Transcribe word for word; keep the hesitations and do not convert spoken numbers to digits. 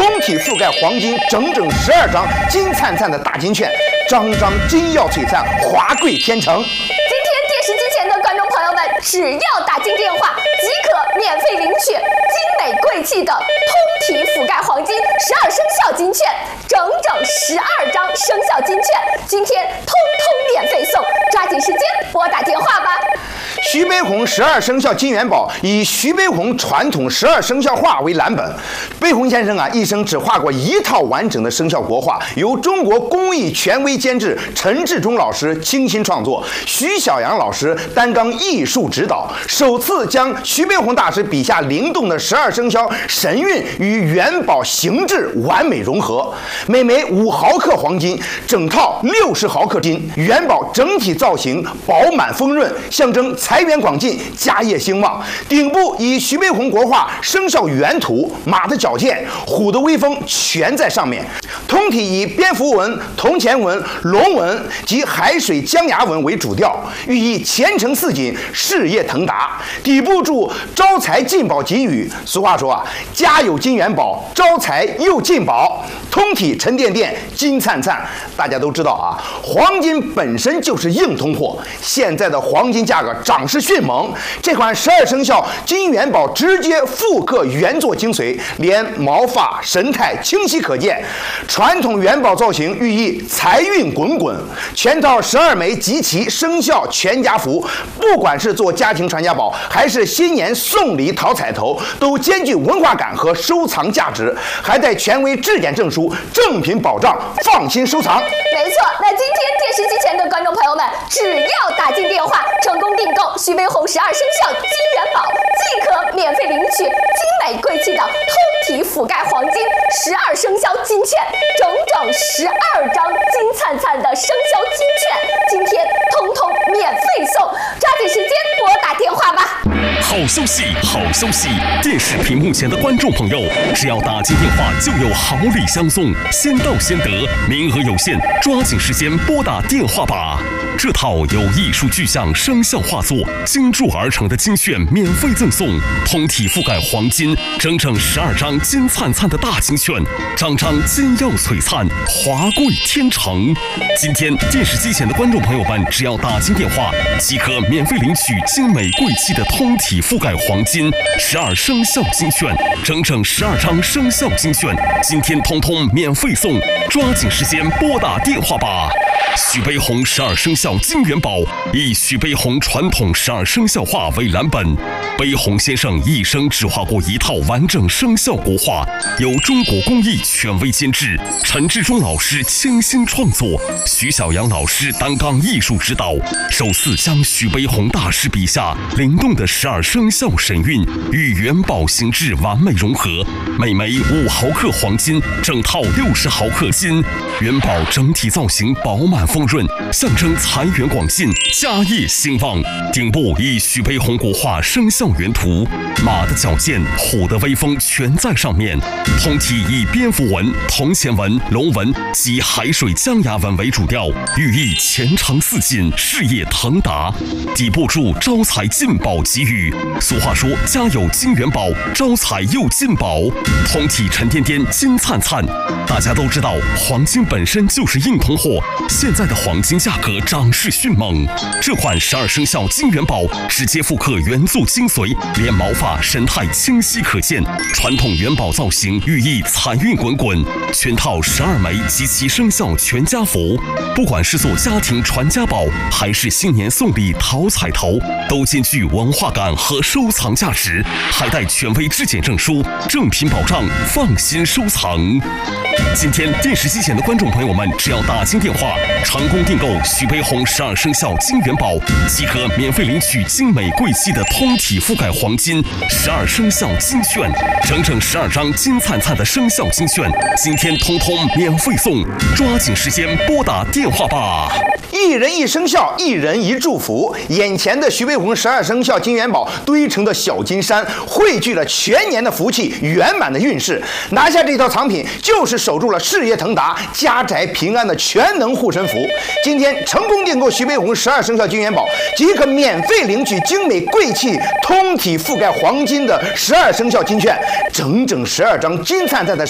通体覆盖黄金整整十二张金灿灿的大金券，张张金耀璀璨，华贵天成。 今天电视机前的观众朋友们，只要打进电话即可免费领取精美贵气的通体覆盖黄金十二生肖金券，整整十二张生肖金券，今天通通免费送，抓紧时间拨打电话吧。 徐悲鸿十二生肖金元宝以徐悲鸿传统十二生肖画为蓝本。悲鸿先生啊，一生只画过一套完整的生肖国画，由中国工艺权威监制陈志忠老师倾心创作，徐小阳老师担纲艺术指导，首次将徐悲鸿大师笔下灵动的十二生肖神韵与元宝形制完美融合。每枚五毫克黄金，整套六十毫克金，元宝整体造型饱满丰润，象征财源广进，家业兴旺。顶部以徐悲鸿国画生肖原图，马的矫健，虎的威风全在上面。通体以蝙蝠纹、铜钱纹、龙纹及海水江崖纹为主调，寓意前程似锦，事业腾达。底部注招财进宝吉语。俗话说啊，家有金元宝，招财又进宝。通体沉甸甸，金灿灿。大家都知道啊，黄金本身就是硬通货，现在的黄金价格涨势迅猛。这款十二生肖金元宝直接复刻原作精髓，连毛发神态清晰可见。传统元宝造型寓意财运滚滚，全套十二枚集齐生肖全家福，不管是做家庭传家宝，还是新年送礼讨彩头，都兼具文化感和收藏价值，还带权威质检证书，正品保障，放心收藏。 没错，那今天电视机前的观众朋友们，只要打进电话成功订购徐悲鸿十二生肖金元宝，即可免费领取精美贵气的通体覆盖黄金十二生肖金券，整整十二张金灿灿的生肖金券，今天通通免费送，抓紧时间拨打电话吧。 好消息，好消息！电视屏幕前的观众朋友，只要打进电话就有好礼相送，先到先得，名额有限，抓紧时间拨打电话吧。这套由艺术具象生肖画作精铸而成的金券免费赠送，通体覆盖黄金，整整十二张金灿灿的大金券，张张金耀璀璨，华贵天成。今天电视机前的观众朋友们，只要打进电话即可免费领取精美贵气的通体覆盖黄金十二生肖金券，整整十二张生肖金券，今天通通免费送，抓紧时间拨打电话吧。徐悲鸿十二生肖金元宝以徐悲鸿传统十二生肖画为蓝本，悲鸿先生一生只画过一套完整生肖国画，由中国工艺权威监制陈志忠老师倾心创作，徐小阳老师担纲艺术指导，首次将徐悲鸿大师笔下灵动的十二生肖神韵与元宝形制完美融合。每枚五毫克黄金，整套六十毫克金，元宝整体造型饱满丰润，象征财源广进，家业兴旺。顶部以徐悲鸿国画生肖原图，马的矫健，虎的威风全在上面。通体以蝙蝠纹、铜钱纹、龙纹及海水江崖纹为主调，寓意前程似锦，事业腾达。底部注招财进宝吉语。俗话说，家有金元宝，招财又进宝。通体沉甸甸，金灿灿。大家都知道，黄金本身就是硬通货，现在的黄金价格涨势迅猛。这款十二生肖金元宝直接复刻原作精髓，连毛发神态清晰可见。传统元宝造型寓意财运滚滚，全套十二枚及其生肖全家福，不管是做家庭传家宝，还是新年送礼讨彩头，都兼具文化感和收藏价值，还带权威质检证书，正品保障，放心收藏。今天电视机前的观众朋友们，只要打进电话成功订购徐悲鸿十二生肖金元宝，即可免费领取精美贵气的通体覆盖黄金十二生肖金券，整整十二张金灿灿的生肖金券，今天通通免费送，抓紧时间拨打电话吧。 一人一生肖，一人一祝福。眼前的徐悲鸿十二生肖金元宝堆成的小金山，汇聚了全年的福气，圆满的运势。拿下这套藏品，就是守住了事业腾达、家宅平安的全能护身符。今天成功订购徐悲鸿十二生肖金元宝，即可免费领取精美贵气、通体覆盖黄金的十二生肖金券，整整十二张金灿灿的